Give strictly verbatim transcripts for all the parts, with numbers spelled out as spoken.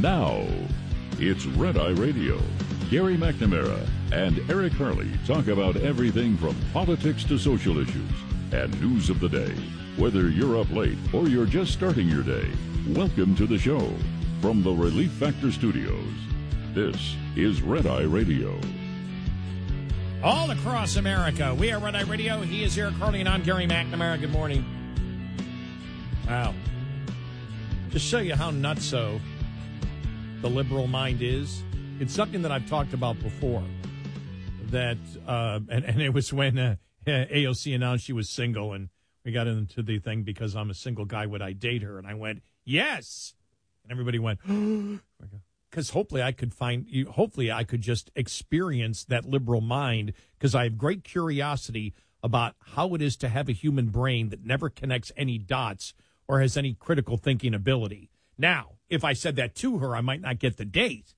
Now, it's Red Eye Radio. Gary McNamara and Eric Harley talk about everything from politics to social issues and news of the day. Whether you're up late or you're just starting your day, welcome to the show. From the Relief Factor Studios, this is Red Eye Radio. All across America, we are Red Eye Radio. He is Eric Harley, and I'm Gary McNamara. Good morning. Wow. Just show you how nutso the liberal mind is. It's something that I've talked about before. That uh, and, and it was when uh, A O C announced she was single, and we got into the thing because I'm a single guy. Would I date her? And I went, yes. And everybody went, because hopefully I could find you. Hopefully I could just experience that liberal mind, because I have great curiosity about how it is to have a human brain that never connects any dots or has any critical thinking ability. Now, if I said that to her, I might not get the date.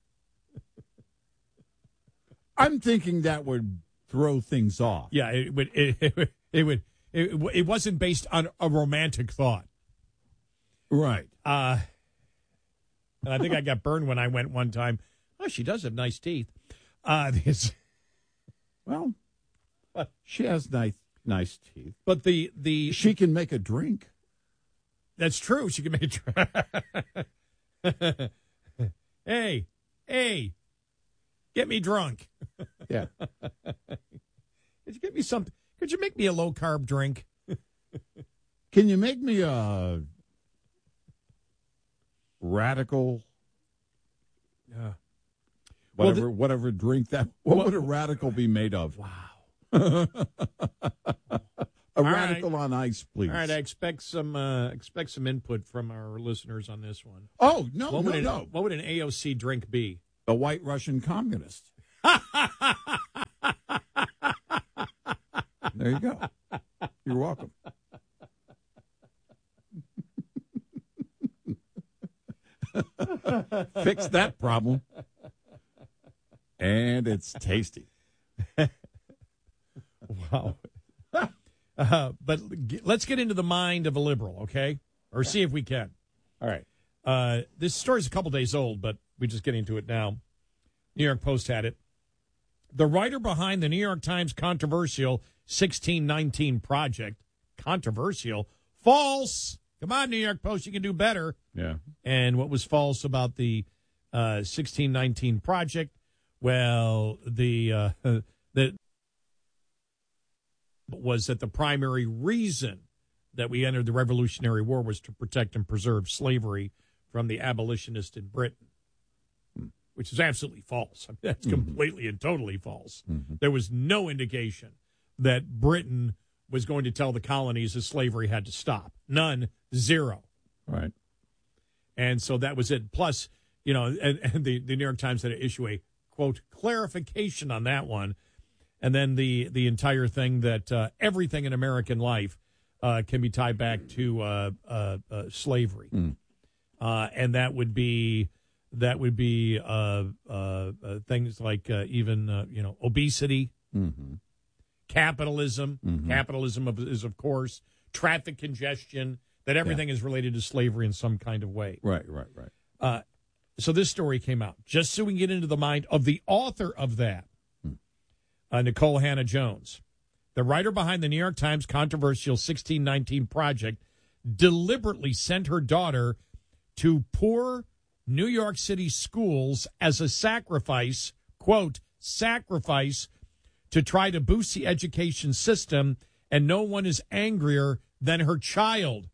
I'm thinking that would throw things off. Yeah, it would. It, it, it would. It, it wasn't based on a romantic thought, right? Uh, and I think I got burned when I went one time. Oh, she does have nice teeth. Uh, this, well, what? She has nice, nice teeth. But the the she can make a drink. That's true. She can make a drink. hey, hey, get me drunk. Yeah. Could you get me something? Could you make me a low carb drink? Can you make me a radical? Yeah. Whatever, well, the, whatever drink that. What well, would a radical be made of? Wow. A All radical right. on ice, please. All right, I expect some uh, expect some input from our listeners on this one. Oh no, what no, would an, no! What would an A O C drink be? A white Russian communist. There you go. You're welcome. Fix that problem, and it's tasty. Wow. Uh, but g- let's get into the mind of a liberal, okay? Or see if we can. All right. Uh, this story's a couple days old, but we're just getting to it now. New York Post had it. The writer behind the New York Times controversial sixteen nineteen project, controversial, false. Come on, New York Post, you can do better. Yeah. And what was false about the uh, sixteen nineteen project? Well, the uh, the was that the primary reason that we entered the Revolutionary War was to protect and preserve slavery from the abolitionists in Britain, hmm. which is absolutely false. I mean, that's mm-hmm. completely and totally false. Mm-hmm. There was no indication that Britain was going to tell the colonies that slavery had to stop. None, zero. Right. And so that was it. Plus, you know, and, and the, the New York Times had to issue a, quote, clarification on that one. And then the, the entire thing that uh, everything in American life uh, can be tied back to uh, uh, uh, slavery, mm. uh, and that would be that would be uh, uh, uh, things like uh, even uh, you know obesity, mm-hmm. capitalism. Mm-hmm. Capitalism is of course traffic congestion. That everything yeah. is related to slavery in some kind of way. Right, right, right. Uh, so this story came out just so we can get into the mind of the author of that. Uh, Nikole Hannah-Jones, the writer behind the New York Times controversial sixteen nineteen project, deliberately sent her daughter to poor New York City schools as a sacrifice, quote, sacrifice to try to boost the education system, and no one is angrier than her child.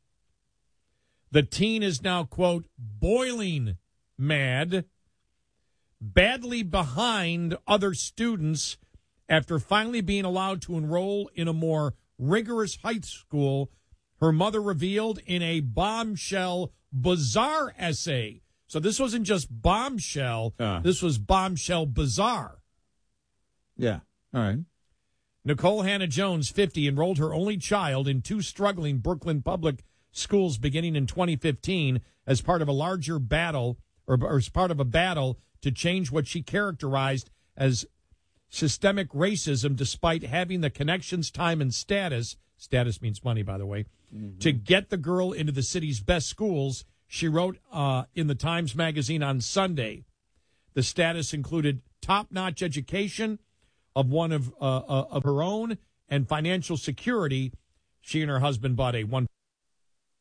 The teen is now, quote, boiling mad, badly behind other students after finally being allowed to enroll in a more rigorous high school, her mother revealed in a bombshell bizarre essay. So this wasn't just bombshell. Uh. This was bombshell bizarre. Yeah. All right. Nikole Hannah-Jones, fifty, enrolled her only child in two struggling Brooklyn public schools beginning in twenty fifteen as part of a larger battle, or, or as part of a battle to change what she characterized as systemic racism, despite having the connections, time, and status, status means money, by the way, mm-hmm. to get the girl into the city's best schools. She wrote uh, in the Times Magazine on Sunday, the status included top-notch education of one of uh, uh, of her own and financial security. She and her husband bought a one